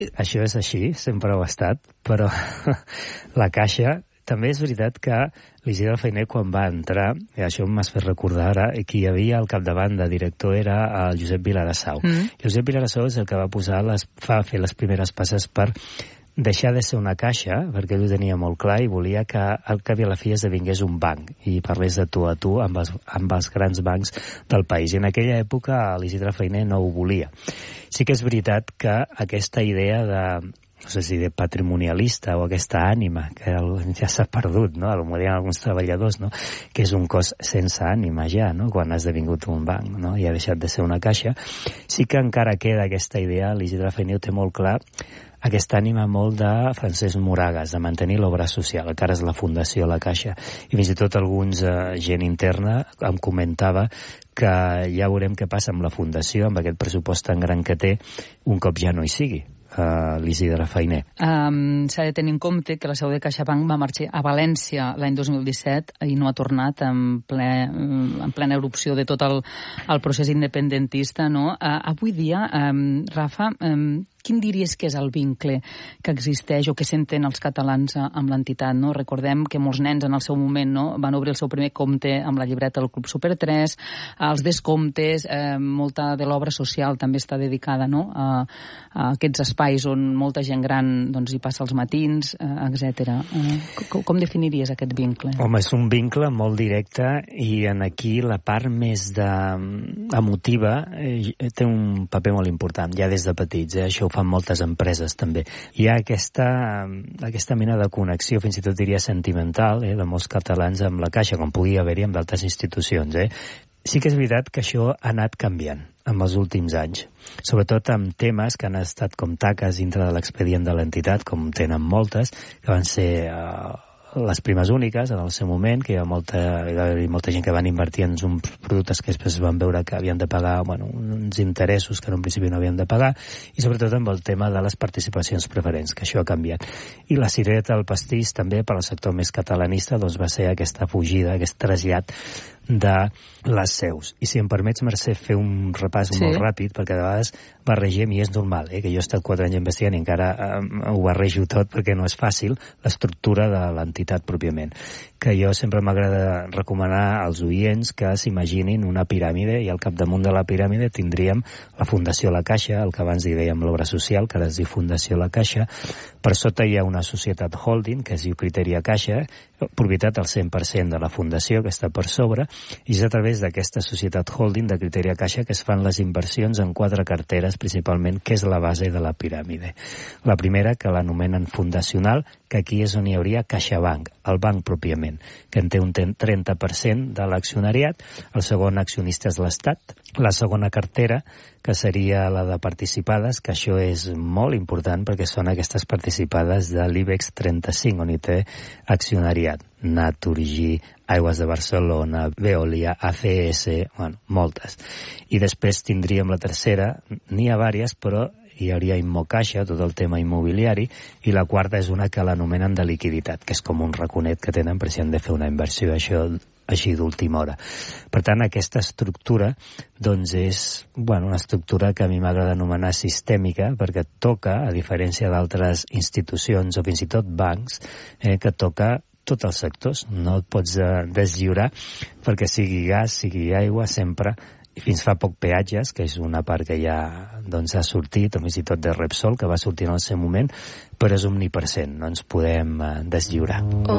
Això és així, sempre ho ha estat, però la Caixa... També és veritat que l'Isidre Fainé, quan va entrar, i això m'has fet recordar ara, qui hi havia al capdavant de director era el Josep Viladasau. Josep Viladasau és el que va fer les primeres passes per deixar de ser una caixa, perquè ell ho tenia molt clar i volia que al cap i a la fi esdevingués un banc i parlés de tu a tu amb els grans bancs del país. I en aquella època l'Isidre Fainé no ho volia. Sí que és veritat que aquesta idea de... no sé si de patrimonialista o aquesta ànima que ja s'ha perdut, no? Ho diuen alguns treballadors, no? Que és un cos sense ànima ja, no? Quan ha esdevingut un banc, no? I ha deixat de ser una caixa. Sí que encara queda aquesta idea, l'Isidre Fainé ho té molt clar, aquesta ànima molt de Francesc Moragas, de mantenir l'obra social, encara és la Fundació La Caixa. I fins i tot alguns gent interna em comentava que ja veurem què passa amb la Fundació, amb aquest pressupost tan gran que té, un cop ja no hi sigui. L'Isidre Fainé. S'ha de tenir en compte que la seu de CaixaBank va marxar a València l'any 2017 i no ha tornat en plena erupció de tot el procés independentista, no? Avui dia, Rafa, quin diries que és el vincle que existeix o que senten els catalans amb l'entitat, no? Recordem que molts nens en el seu moment, no, van obrir el seu primer compte amb la llibreta del Club Super 3, els descomptes, molta de l'obra social també està dedicada, no, a aquests espais on molta gent gran doncs, hi passa els matins, etc. Com definiries aquest vincle? Home, és un vincle molt directe i en aquí la part més emotiva té un paper molt important, ja des de petits, això ho fan moltes empreses també. Hi ha aquesta mena de connexió, fins i tot diria sentimental, de molts catalans amb la Caixa, com pugui haver-hi amb d'altres institucions. Sí que és veritat que això ha anat canviant en els últims anys, sobretot amb temes que han estat com taques dintre de l'expedient de l'entitat, com tenen moltes, que van ser les primes úniques en el seu moment, que hi va haver molta gent que van invertir en uns productes que després van veure que havien de pagar uns interessos que en un principi no havien de pagar, i sobretot amb el tema de les participacions preferents, que això ha canviat. I la cireta del pastís també per al sector més catalanista doncs, va ser aquesta fugida, aquest trasllat de les seus. I si em permets, Mercè, fer un repàs molt ràpid, perquè de vegades barregem, i és normal, que jo he estat 4 anys investigant i encara ho barrejo tot perquè no és fàcil, l'estructura de l'entitat pròpiament. Que jo sempre m'agrada recomanar als oients que s'imaginin una piràmide i al capdamunt de la piràmide tindríem la Fundació La Caixa, el que abans dèiem l'obra social, que ara es diu Fundació La Caixa. Per sota hi ha una societat holding, que es diu Criteria Caixa, propietat al 100% de la Fundació, que està per sobre, i és a través d'aquesta societat holding de Criteria Caixa que es fan les inversions en 4 carteres, principalment, que és la base de la piràmide. La primera, que l'anomenen fundacional, que aquí és on hi hauria CaixaBank, el banc pròpiament, que en té un 30% de l'accionariat. El segon accionista és l'Estat. La segona cartera, que seria la de participades, que això és molt important perquè són aquestes participades de l'IBEX 35, on hi té accionariat. Naturgy, Aigües de Barcelona, Veolia, ACS, moltes. I després tindríem la tercera, n'hi ha vàries, però hi hauria Immocaixa, tot el tema immobiliari, i la quarta és una que l'anomenen de liquiditat, que és com un raconet que tenen per si han de fer una inversió, això així d'última hora. Per tant, aquesta estructura doncs és una estructura que a mi m'agrada anomenar sistèmica, perquè toca, a diferència d'altres institucions o fins i tot bancs, que toca tots els sectors. No et pots deslliurar perquè sigui gas, sigui aigua, sempre, i fins fa poc peatges, que és una part que ja ha sortit, o fins i tot de Repsol, que va sortir en el seu moment, però és omnipresent, no ens podem deslliurar.